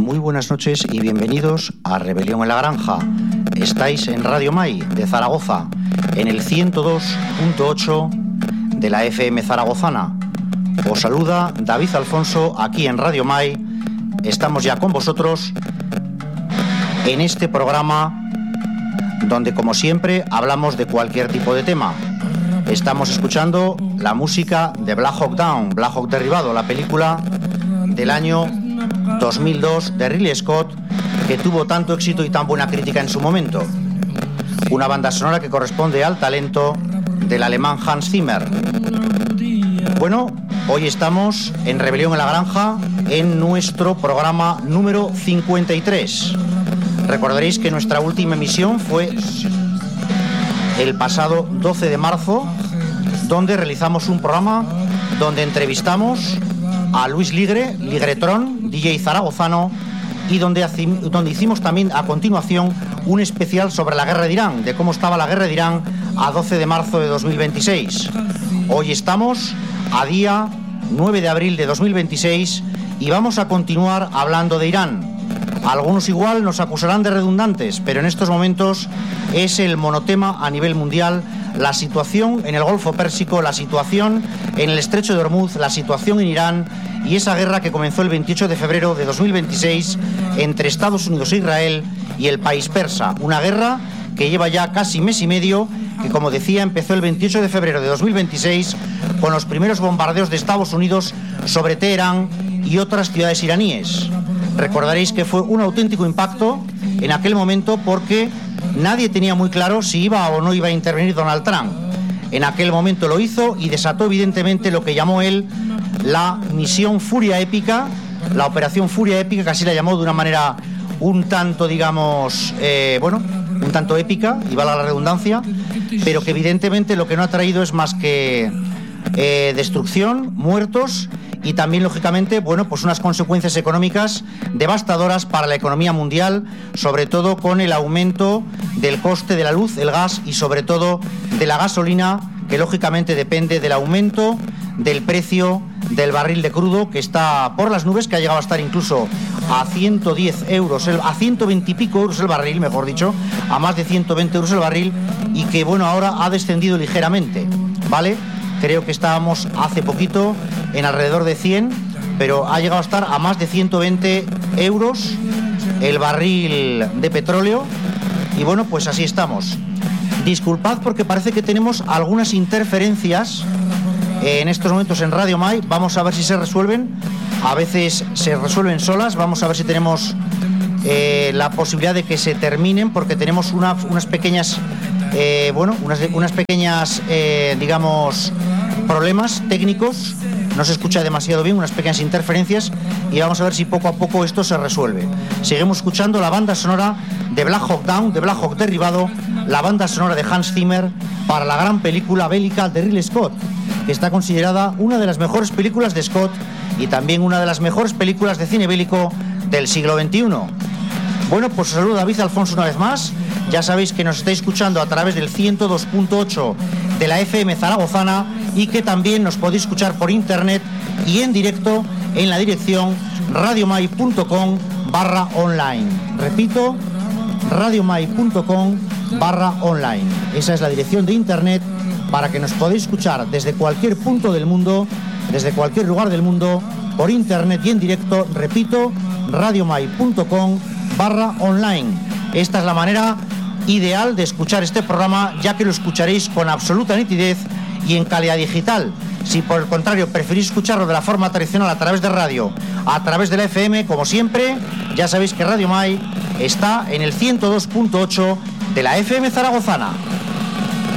Muy buenas noches y bienvenidos a Rebelión en la Granja. Estáis en Radio Mai de Zaragoza, en el 102.8 de la FM zaragozana. Os saluda David Alfonso aquí en Radio Mai. Estamos ya con vosotros en este programa donde, como siempre, hablamos de cualquier tipo de tema. Estamos escuchando la música de Black Hawk Down, Black Hawk Derribado, la película del año 2002 de Ridley Scott, que tuvo tanto éxito y tan buena crítica en su momento. Una banda sonora que corresponde al talento del alemán Hans Zimmer. Bueno, hoy estamos en Rebelión en la Granja, en nuestro programa número 53. Recordaréis que nuestra última emisión fue el pasado 12 de marzo, donde realizamos un programa donde entrevistamos a Luis Ligre, Ligretron, DJ zaragozano, y donde hicimos también a continuación un especial sobre la guerra de Irán, de cómo estaba la guerra de Irán a 12 de marzo de 2026. Hoy estamos a día 9 de abril de 2026 y vamos a continuar hablando de Irán. Algunos igual nos acusarán de redundantes, pero en estos momentos es el monotema a nivel mundial: la situación en el Golfo Pérsico, la situación en el Estrecho de Hormuz, la situación en Irán y esa guerra que comenzó el 28 de febrero de 2026 entre Estados Unidos e Israel y el país persa. Una guerra que lleva ya casi mes y medio, que, como decía, empezó el 28 de febrero de 2026 con los primeros bombardeos de Estados Unidos sobre Teherán y otras ciudades iraníes. Recordaréis que fue un auténtico impacto en aquel momento porque nadie tenía muy claro si iba o no iba a intervenir Donald Trump. En aquel momento lo hizo y desató evidentemente lo que llamó él la misión Furia Épica, la operación Furia Épica, que así la llamó de una manera un tanto, digamos, un tanto épica, y valga la redundancia, pero que evidentemente lo que no ha traído es más que destrucción, muertos y también, lógicamente, pues unas consecuencias económicas devastadoras para la economía mundial, sobre todo con el aumento del coste de la luz, el gas y sobre todo de la gasolina, que lógicamente depende del aumento del precio del barril de crudo, que está por las nubes, que ha llegado a estar incluso a 110 euros, a 120 y pico euros el barril, mejor dicho, a más de 120 euros el barril, y que ahora ha descendido ligeramente, ¿vale? Creo que estábamos hace poquito en alrededor de 100, pero ha llegado a estar a más de 120 euros el barril de petróleo. Y pues así estamos. Disculpad porque parece que tenemos algunas interferencias en estos momentos en Radio Mai. Vamos a ver si se resuelven. A veces se resuelven solas. Vamos a ver si tenemos la posibilidad de que se terminen, porque tenemos unas pequeñas digamos, problemas técnicos. No se escucha demasiado bien, unas pequeñas interferencias, y vamos a ver si poco a poco esto se resuelve. Seguimos escuchando la banda sonora de Black Hawk Down, de Black Hawk Derribado, la banda sonora de Hans Zimmer para la gran película bélica de Ridley Scott, que está considerada una de las mejores películas de Scott y también una de las mejores películas de cine bélico del siglo XXI. Os saludo David Alfonso una vez más. Ya sabéis que nos estáis escuchando a través del 102.8 de la FM zaragozana y que también nos podéis escuchar por internet y en directo en la dirección radiomai.com/online. Repito, radiomai.com/online. Esa es la dirección de internet para que nos podáis escuchar desde cualquier punto del mundo, desde cualquier lugar del mundo, por internet y en directo. Repito, radiomai.com/online. Esta es la manera ideal de escuchar este programa, ya que lo escucharéis con absoluta nitidez y en calidad digital. Si por el contrario preferís escucharlo de la forma tradicional, a través de radio, a través de la FM, como siempre, ya sabéis que Radio Mai está en el 102.8 de la FM zaragozana.